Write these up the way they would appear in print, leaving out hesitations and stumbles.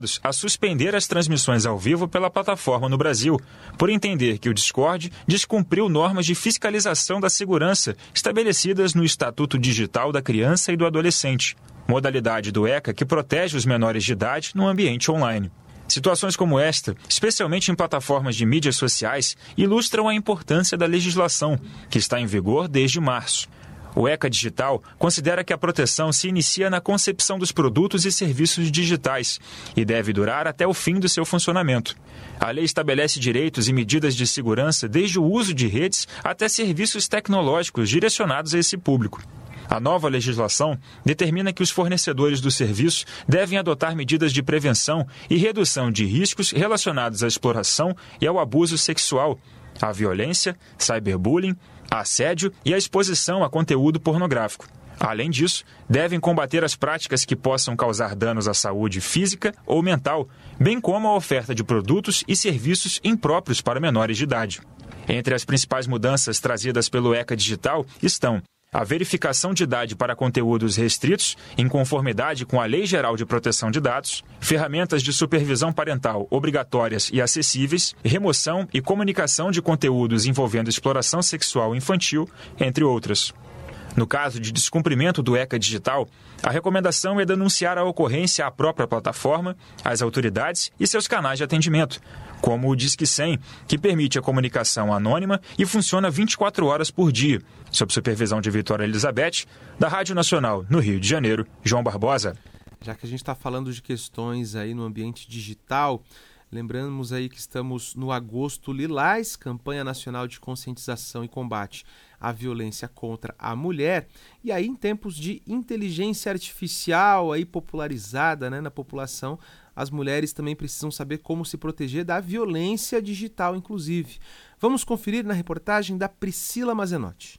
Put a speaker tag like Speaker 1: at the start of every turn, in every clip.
Speaker 1: a suspender as transmissões ao vivo pela plataforma no Brasil, por entender que o Discord descumpriu normas de fiscalização da segurança estabelecidas no Estatuto Digital da Criança e do Adolescente, modalidade do ECA que protege os menores de idade no ambiente online. Situações como esta, especialmente em plataformas de mídias sociais, ilustram a importância da legislação, que está em vigor desde março. O ECA Digital considera que a proteção se inicia na concepção dos produtos e serviços digitais e deve durar até o fim do seu funcionamento. A lei estabelece direitos e medidas de segurança desde o uso de redes até serviços tecnológicos direcionados a esse público. A nova legislação determina que os fornecedores do serviço devem adotar medidas de prevenção e redução de riscos relacionados à exploração e ao abuso sexual, à violência, cyberbullying, assédio e a exposição a conteúdo pornográfico. Além disso, devem combater as práticas que possam causar danos à saúde física ou mental, bem como a oferta de produtos e serviços impróprios para menores de idade. Entre as principais mudanças trazidas pelo ECA Digital estão a verificação de idade para conteúdos restritos, em conformidade com a Lei Geral de Proteção de Dados, ferramentas de supervisão parental obrigatórias e acessíveis, remoção e comunicação de conteúdos envolvendo exploração sexual infantil, entre outras. No caso de descumprimento do ECA Digital, a recomendação é denunciar a ocorrência à própria plataforma, às autoridades e seus canais de atendimento, como o Disque 100, que permite a comunicação anônima e funciona 24 horas por dia, sob supervisão de Vitória Elizabeth, da Rádio Nacional, no Rio de Janeiro, João Barbosa.
Speaker 2: Já que a gente está falando de questões aí no ambiente digital, lembramos aí que estamos no Agosto Lilás, campanha nacional de conscientização e combate à violência contra a mulher. E aí, em tempos de inteligência artificial aí popularizada, né, na população, as mulheres também precisam saber como se proteger da violência digital, inclusive. Vamos conferir na reportagem da Priscila Mazenotti.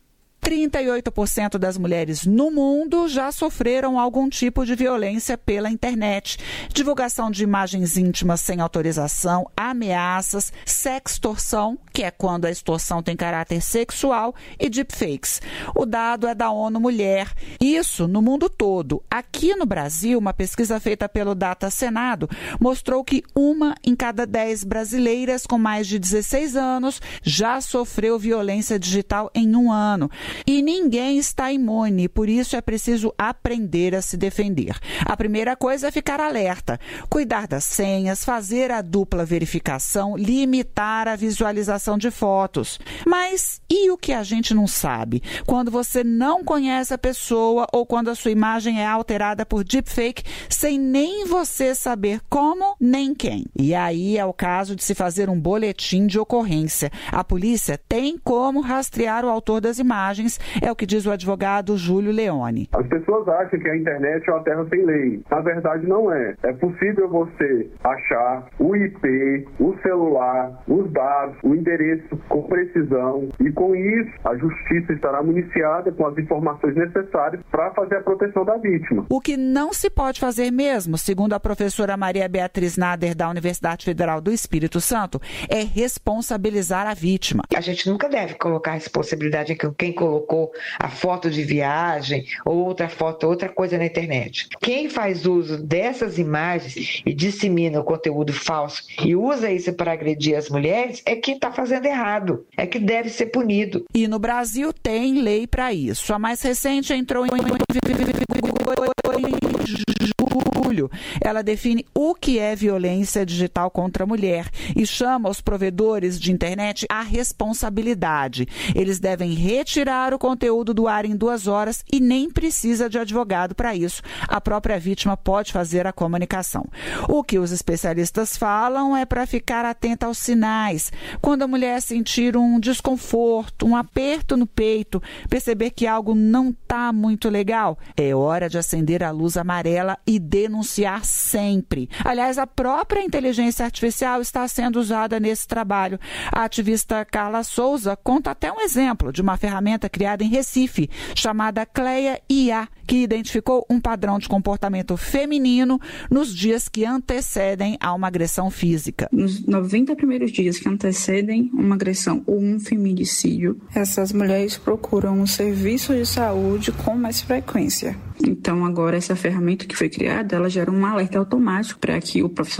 Speaker 3: 38% das mulheres no mundo já sofreram algum tipo de violência pela internet. Divulgação de imagens íntimas sem autorização, ameaças, sextorção, que é quando a extorsão tem caráter sexual, e deepfakes. O dado é da ONU Mulher. Isso no mundo todo. Aqui no Brasil, uma pesquisa feita pelo Data Senado mostrou que 1 em cada 10 brasileiras com mais de 16 anos já sofreu violência digital em um ano. E ninguém está imune, por isso é preciso aprender a se defender. A primeira coisa é ficar alerta, cuidar das senhas, fazer a dupla verificação, limitar a visualização de fotos. Mas e o que a gente não sabe? Quando você não conhece a pessoa ou quando a sua imagem é alterada por deepfake sem nem você saber como nem quem. E aí é o caso de se fazer um boletim de ocorrência. A polícia tem como rastrear o autor das imagens, é o que diz o advogado Júlio Leone.
Speaker 4: As pessoas acham que a internet é uma terra sem lei. Na verdade, não é. É possível você achar o IP, o celular, os dados, o endereço com precisão e, com isso, a justiça estará municiada com as informações necessárias para fazer a proteção da vítima.
Speaker 3: O que não se pode fazer mesmo, segundo a professora Maria Beatriz Nader, da Universidade Federal do Espírito Santo, é responsabilizar a vítima.
Speaker 5: A gente nunca deve colocar a responsabilidade em quem colocou a foto de viagem ou outra foto, outra coisa na internet. Quem faz uso dessas imagens e dissemina o conteúdo falso e usa isso para agredir as mulheres é quem está fazendo errado, é que deve ser punido.
Speaker 3: E no Brasil tem lei para isso. A mais recente entrou em julho. Ela define o que é violência digital contra a mulher e chama os provedores de internet à responsabilidade. Eles devem retirar o conteúdo do ar em 2 horas e nem precisa de advogado para isso. A própria vítima pode fazer a comunicação. O que os especialistas falam é para ficar atenta aos sinais. Quando a mulher sentir um desconforto, um aperto no peito, perceber que algo não está muito legal, é hora de acender a luz amarela e denunciar sempre. Aliás, a própria inteligência artificial está sendo usada nesse trabalho. A ativista Carla Souza conta até um exemplo de uma ferramenta criada em Recife, chamada Cleia IA, que identificou um padrão de comportamento feminino nos dias que antecedem a uma agressão física.
Speaker 6: Nos 90 primeiros dias que antecedem uma agressão ou um feminicídio, essas mulheres procuram um serviço de saúde com mais frequência. Então, agora, essa ferramenta que foi criada, ela gera um alerta automático para que o profissional